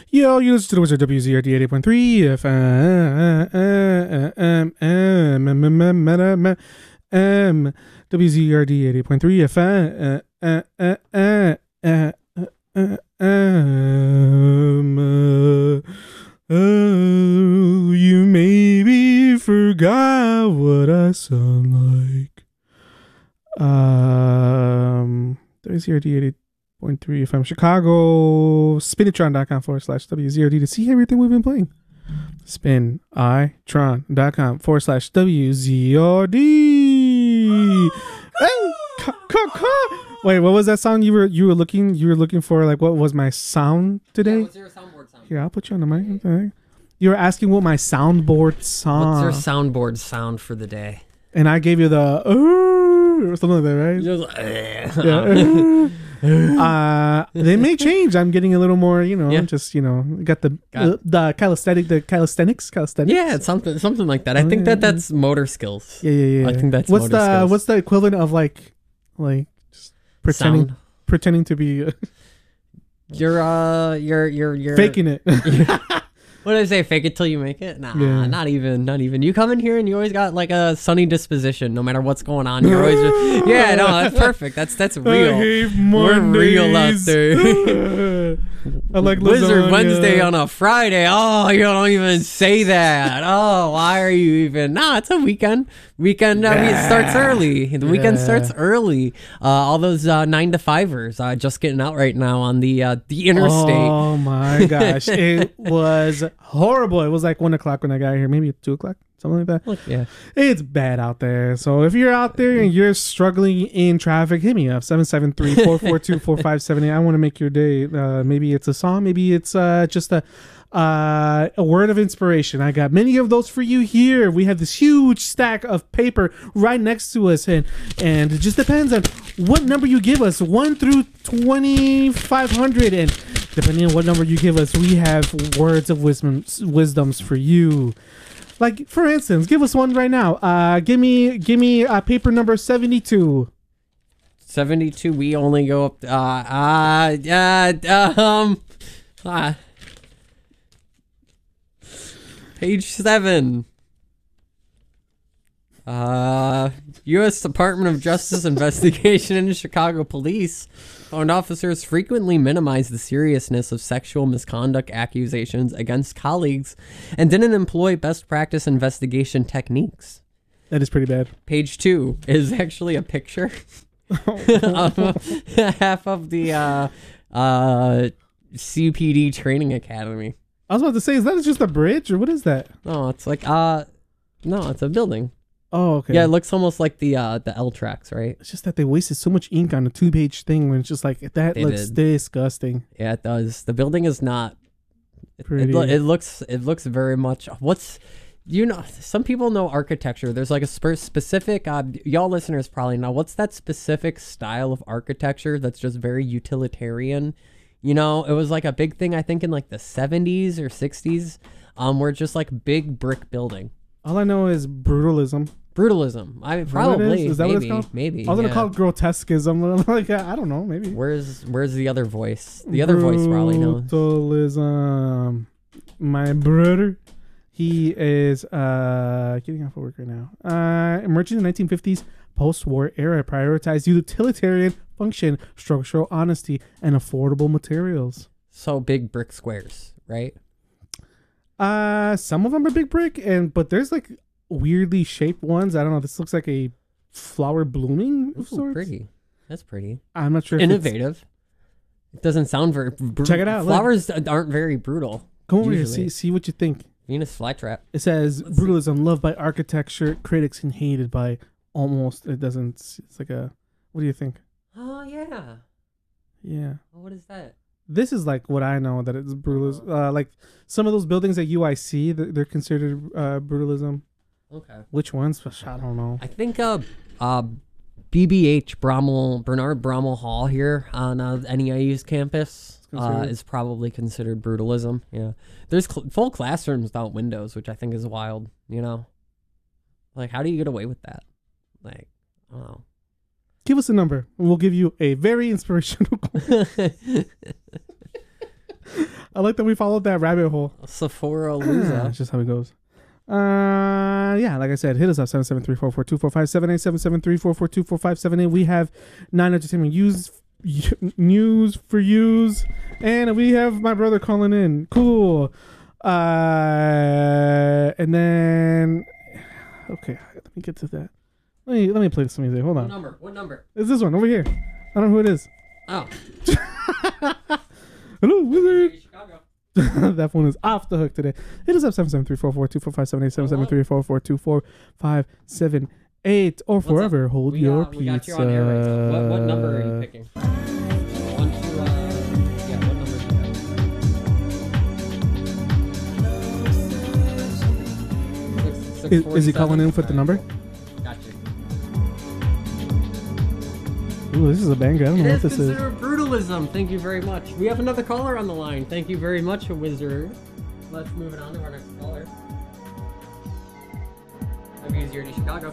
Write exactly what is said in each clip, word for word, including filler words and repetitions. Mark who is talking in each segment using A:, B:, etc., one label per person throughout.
A: Yo, you listen to the Wizard W Z R D eighty point three F M. W Z R D eighty point three F M. Oh, you maybe forgot what I sound like. Um, W Z R D eighty point three F M Chicago, spinitron.com forward slash W Z R D to see everything we've been playing. Spinitron.com forward slash W Z R D. Hey, ca- ca- ca- Wait, what was that song you were you were looking you were looking for? Like, what was my sound today?
B: Yeah, what's your soundboard sound?
A: Here, I'll put you on the mic. Okay. You were asking what my soundboard song.
B: What's your soundboard sound for the day?
A: And I gave you the uh, or something like that, right?
B: Just,
A: Yeah. uh, they may change. I'm getting a little more, you know,
B: Yeah.
A: just you know, got the
B: Got
A: uh, the calisthenic, the calisthenics, calisthenics.
B: yeah, it's something something like that. I think that that's motor skills.
A: Yeah, yeah, yeah.
B: I think that's
A: what's
B: motor
A: the
B: skills.
A: what's the equivalent of like like just pretending
B: Sound.
A: pretending to be uh,
B: You're uh, you're you're you're
A: faking it.
B: What did I say? Fake it till you make it? Nah,
A: Yeah.
B: not even, not even. You come in here and you always got like a sunny disposition, no matter what's going on. You're always, just, yeah, no, that's perfect. That's that's real.
A: I hate
B: We're real out
A: Mondays.
B: there.
A: I like
B: Wizard
A: lasagna.
B: Wednesday on a Friday. Oh, you don't even say that. Oh, why are you even? Nah, it's a weekend. Weekend uh, it starts early. The weekend
A: Yeah.
B: starts early. Uh, all those uh, nine to fivers uh, just getting out right now on the uh, the interstate.
A: Oh my gosh, it was horrible. It was like one o'clock when I got here, maybe two o'clock, something like that.
B: Look, yeah.
A: It's bad out there. So if you're out there and you're struggling in traffic, hit me up seven seven three, four four two, four five seven eight. I want to make your day. Uh, maybe it's a song, maybe it's uh, just a uh, a word of inspiration. I got many of those for you here. We have this huge stack of paper right next to us, and and it just depends on what number you give us, one through twenty-five hundred, and depending on what number you give us, we have words of wisdom wisdoms for you. Like, for instance, give us one right now. Uh, give me, give me uh, paper number seventy-two.
B: seventy-two, we only go up uh uh, uh um uh, page seven. Uh U S Department of Justice investigation into Chicago police found officers frequently minimize the seriousness of sexual misconduct accusations against colleagues and didn't employ best practice investigation techniques.
A: That is pretty bad.
B: Page two is actually a picture. um, half of the uh, uh, C P D training academy.
A: I was about to say, is that just a bridge or what is that?
B: No, it's like uh, no, it's a building.
A: Oh, okay.
B: Yeah, it looks almost like the uh, the L tracks, right?
A: It's just that they wasted so much ink on a two-page thing when it's just like that
B: They
A: looks
B: did.
A: disgusting.
B: Yeah, it does. The building is not. It,
A: Pretty.
B: it, lo- it looks. It looks very much. What's you know? Some people know architecture. There's like a spe- specific. Uh, y'all listeners probably know what's that specific style of architecture that's just very utilitarian. You know, it was like a big thing I think in like the seventies or sixties, um, where it's just like big brick building.
A: All I know is brutalism.
B: Brutalism. I mean,
A: Is that what it
B: probably.
A: is? Is that
B: maybe,
A: what it's called?
B: Maybe.
A: I was gonna
B: yeah.
A: call it grotesquism. I'm like, I don't know, maybe.
B: Where's Where's the other voice? The other voice probably knows.
A: Brutalism. My brother, he is uh getting off of work right now. Uh, emerging in the nineteen fifties post-war era, prioritized utilitarian function, structural honesty, and affordable materials.
B: So big brick squares, right?
A: Uh, some of them are big brick, and but there's like weirdly shaped ones. I don't know. This looks like a flower blooming of
B: Ooh,
A: sorts.
B: pretty. That's pretty.
A: I'm not sure. If it's,
B: Innovative. It doesn't sound very. Br-
A: Check it out, look.
B: Flowers aren't very brutal.
A: come over here,
B: usually.
A: see see what you think.
B: Venus flytrap.
A: It says
B: Let's see.
A: brutalism loved by architecture critics and hated by almost. It doesn't. It's like a. What do you think?
B: Oh yeah.
A: Yeah.
B: Oh, what is that?
A: This is like what I know that it's brutalism. Uh, like some of those buildings at U I C, they're, they're considered uh, brutalism.
B: Okay.
A: Which ones? I don't know.
B: I think uh, uh, B B H Brommel Bernard Brommel Hall here on uh, N E I U's campus uh,
A: considered-
B: is probably considered brutalism. Yeah. There's cl- full classrooms without windows, which I think is wild. You know. Like, how do you get away with that? Like, I don't know.
A: Give us a number, and we'll give you a very inspirational quote. I like that we followed that rabbit hole.
B: Sephora
A: That's
B: Luza.
A: just how it goes. Uh, yeah, like I said, hit us up seven seven three, four four two, four five seven eight, seven seven three, four four two, four five seven eight. We have Nine Entertainment use, news for yous, and we have my brother calling in. Cool. Uh, and then, okay, let me get to that. Let me let me play some music. Hold on.
B: What number? What number?
A: It's this one over here. I don't know who it is.
B: Oh.
A: Hello, wizard.
B: Chicago.
A: That phone is off the hook today. Hit us up seven seven three, four four two, four five seven eight, seven seven three, four four two, four five seven eight, or
B: What's
A: forever
B: up?
A: hold
B: we,
A: your
B: uh,
A: pizza.
B: we got you on air right now. What, what number are you picking? One, two, uh, yeah, what number do you have? Six, six,
A: Is, is he calling in for the number?
B: Gotcha.
A: Ooh, this is a banger. I don't
B: It
A: know
B: is
A: what this is.
B: considered brutalism. Thank you very much. We have another caller on the line. Thank you very much, Wizard. Let's move it on to our next caller. W zero D Chicago.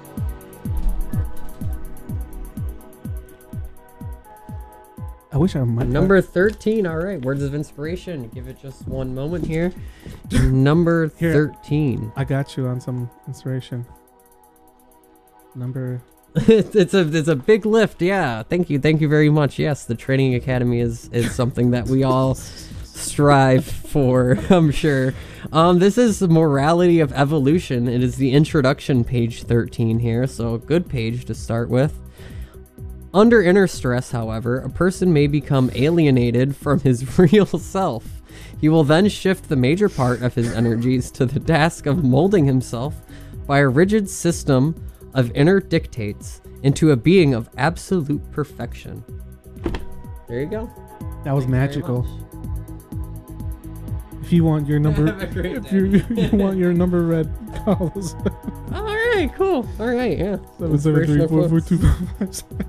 A: I wish I might.
B: Number thirteen. All right. Words of inspiration. Give it just one moment here. Number
A: Here.
B: thirteen.
A: I got you on some inspiration. Number.
B: it's a it's a big lift. Yeah. Thank you. Thank you very much. Yes, the training academy is is something that we all strive for. I'm sure. Um, this is the morality of evolution. It is the introduction, page thirteen here. So a good page to start with. Under inner stress, however, a person may become alienated from his real self. He will then shift the major part of his energies to the task of molding himself by a rigid system of inner dictates into a being of absolute perfection. There you go.
A: That was
B: Thank you very
A: magical.
B: much.
A: If you want your number,
B: Have a great
A: if
B: day.
A: you you want your number read, call us.
B: All right, cool. All right, yeah.
A: Seven seven three four four two
B: Inspirational
A: four five seven.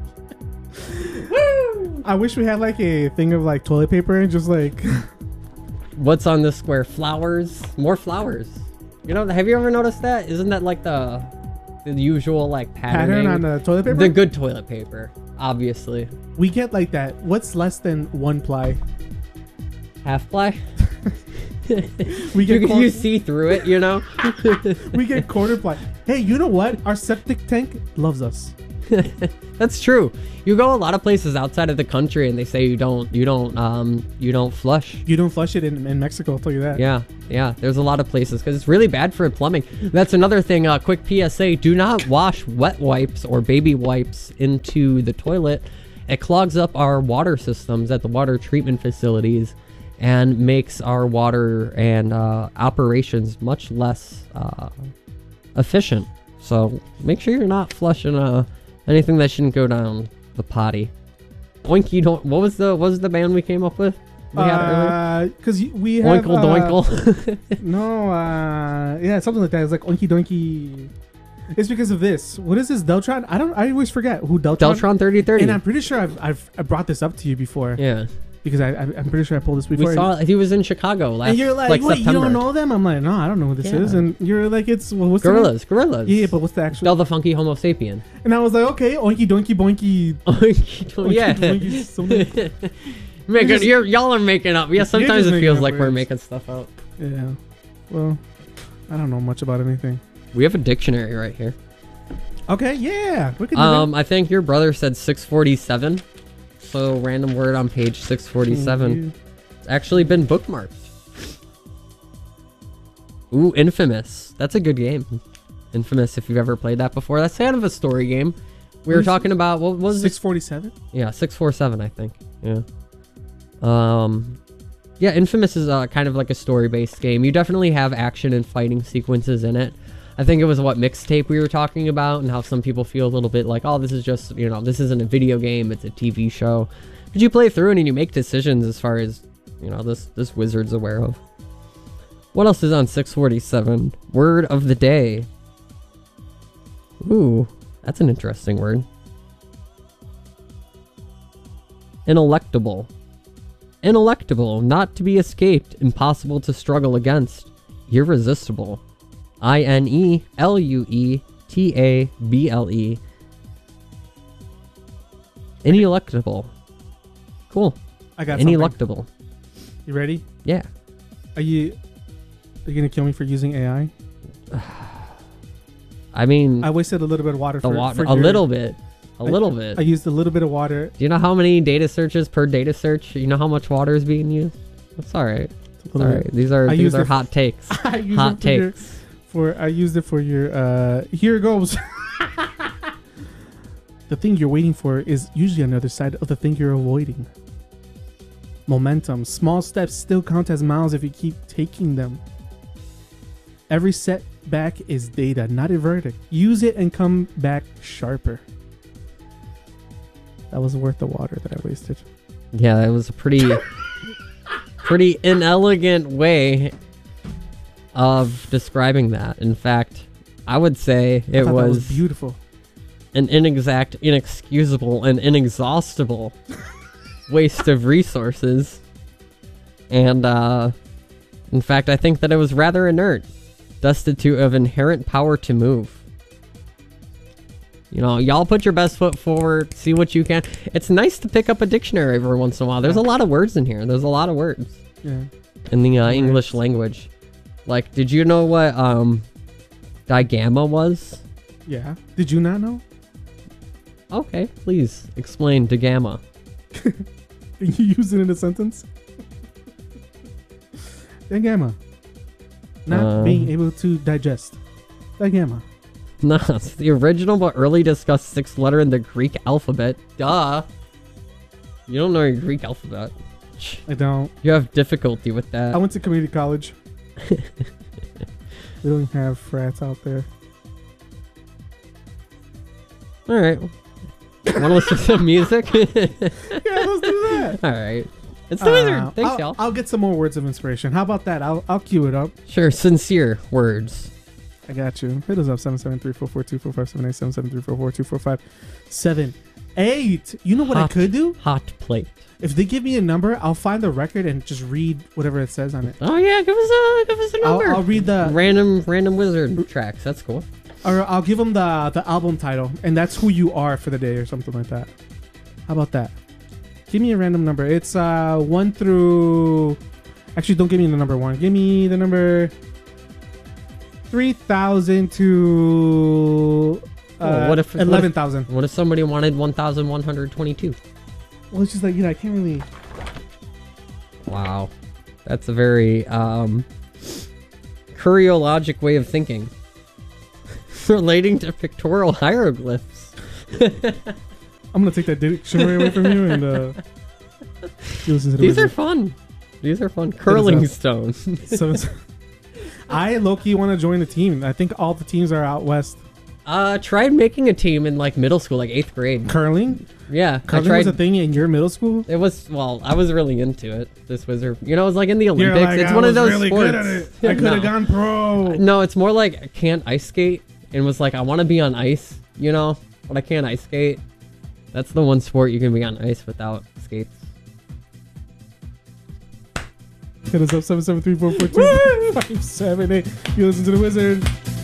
B: Woo!
A: I wish we had like a thing of like toilet paper and just like.
B: What's on this square? Flowers. More flowers. You know, have you ever noticed that? Isn't that like the the usual like patterning?
A: Pattern on the toilet paper.
B: The good toilet paper, obviously.
A: We get like that. What's less than one ply?
B: Half ply.
A: We get
B: you,
A: cor-
B: you see through it, you know.
A: we get quarter ply. Hey, you know what? Our septic tank loves us.
B: That's true. You go a lot of places outside of the country, and they say you don't, you don't, um, you don't flush.
A: You don't flush it in, in Mexico. I'll tell you that.
B: Yeah, yeah. There's a lot of places because it's really bad for plumbing. That's another thing. Uh, quick P S A: do not wash wet wipes or baby wipes into the toilet. It clogs up our water systems at the water treatment facilities and makes our water and uh, operations much less uh, efficient. So make sure you're not flushing uh, anything that shouldn't go down the potty. Oinky don't. What was the what was the band we came up with? We had it earlier?
A: Because we have
B: Oinkle
A: uh,
B: Doinkle.
A: No, uh, yeah, something like that. It's like Oinky Doinky. It's because of this. What is this, Deltron? I don't. I always forget who Deltron.
B: Deltron thirty thirty.
A: And I'm pretty sure I've I've I brought this up to you before.
B: Yeah.
A: Because I, I I'm pretty sure I pulled this before.
B: We saw he was in Chicago last
A: and you're like,
B: like
A: wait,
B: September.
A: you don't know them? I'm like, no, I don't know who this
B: Yeah.
A: is. And you're like, it's well, what's the name?
B: Gorillas, Gorillas.
A: Yeah, but what's the actual?
B: Del the Funky Homo Sapien.
A: And I was like, okay, Oinky Doinky Boinky. Oinky
B: yeah.
A: Doinky, so many-
B: Making,
A: just-
B: you're, y'all are making up. Yeah, sometimes
A: just
B: it
A: making
B: feels
A: up
B: like we're
A: words.
B: making stuff out.
A: Yeah. Well, I don't know much about anything.
B: We have a dictionary right here.
A: Okay, yeah, we can do
B: Um, I think your brother said six forty-seven. So random word on page six
A: that.
B: forty-seven. It's actually been bookmarked. Ooh, Infamous. That's a good game. Infamous, if you've ever played that before. That's kind of a story game. We were
A: Who's-
B: talking about, what was it?
A: six forty-seven.
B: Yeah, six four seven, I think. Yeah. Um, yeah, Infamous is uh, kind of like a story-based game. You definitely have action and fighting sequences in it. I think it was what mixtape we were talking about, and how some people feel a little bit like, oh, this is just, you know, this isn't a video game, it's a T V show. But you play through it and you make decisions as far as, you know, this this wizard's aware of. What else is on six forty-seven? Word of the day. Ooh, that's an interesting word. Inelectable. Inelectable, not to be escaped, impossible to struggle against. Irresistible. I N E L U E T A B L E. Ineluctable. Cool.
A: I got something.
B: Ineluctable.
A: You ready?
B: Yeah.
A: Are you are you gonna kill me for using A I?
B: I mean,
A: I wasted a little bit of water.
B: the
A: for,
B: water,
A: for
B: a
A: your,
B: little bit, a
A: I,
B: little bit.
A: I used a little bit of water.
B: Do you know how many data searches per data search? You know how much water is being used? That's all right. All right.
A: Bit.
B: These are
A: I
B: these are
A: it
B: hot takes.
A: I used
B: Hot
A: it for
B: takes.
A: Your, for I used it for your. Uh, here it goes. The thing you're waiting for is usually on the other side of the thing you're avoiding. Momentum. Small steps still count as miles if you keep taking them. Every setback is data, not a verdict. Use it and come back sharper. That was worth the water that I wasted.
B: Yeah, that was a pretty, pretty inelegant way of describing that. In fact, I would say
A: I
B: it
A: thought
B: was,
A: that was beautiful.
B: an inexact, inexcusable, and inexhaustible waste of resources. And uh, in fact, I think that it was rather inert, destitute of inherent power to move. You know, y'all put your best foot forward, see what you can. It's nice to pick up a dictionary every once in a while. There's a lot of words in here. There's a lot of words
A: Yeah.
B: in the uh,
A: Words.
B: English language. Like, did you know what um, digamma was?
A: Yeah. Did you not know?
B: Okay, please explain digamma.
A: Can you use it in a sentence? Digamma. Not
B: Uh,
A: being able to digest. Digamma.
B: No, it's the original but early discussed sixth letter in the Greek alphabet. Duh. You don't know your Greek alphabet.
A: I don't.
B: You have difficulty with that.
A: I went to community college. They don't have frats out there.
B: All right. Want to listen to some music?
A: Yeah, let's do that.
B: All right. It's the
A: Uh,
B: wizard. Thanks,
A: I'll,
B: y'all.
A: I'll get some more words of inspiration. How about that? I'll I'll cue it up.
B: Sure. Sincere words.
A: I got you. Hit us up seven seven three four four two four five seven eight seven seven three four four two four five seven eight. You know what
B: Hot.
A: I could do?
B: Hot plate.
A: If they give me a number, I'll find the record and just read whatever it says on it.
B: Oh yeah, give us a give us a
A: I'll,
B: number.
A: I'll read the
B: random random wizard tracks. That's cool.
A: or I'll give them the the album title, and that's who you are for the day or something like that. How about that? Give me a random number. It's uh one through. Actually, don't give me the number one. Give me the number three thousand to uh,
B: Oh, what if- what if-
A: eleven thousand.
B: What if somebody wanted one thousand one hundred twenty-two?
A: Well, it's just like, you know, I can't really.
B: Wow, that's a very um, Curiologic way of thinking, relating to pictorial hieroglyphs.
A: I'm gonna take that dictionary away from you and uh, you listen to the
B: These are
A: wizard.
B: fun. These are fun. Curling
A: up.
B: stone.
A: So, so- I low-key want to join the team. I think all the teams are out west.
B: uh, tried making a team in like middle school, like eighth grade.
A: Curling?
B: Yeah,
A: Curling
B: I tried.
A: was a thing in your middle school?
B: It was, well, I was really into it. This wizard, you know, it was like in the
A: You're
B: Olympics.
A: like,
B: it's
A: I
B: one
A: was
B: of those
A: really
B: sports.
A: good at it. I could have
B: No.
A: gone pro.
B: No, it's more like I can't ice skate, and was like I want to be on ice, you know, but I can't ice skate. That's the one sport you can be on ice without skates.
A: Hit us up seven seven three four four two five seven eight. You listen to the wizard.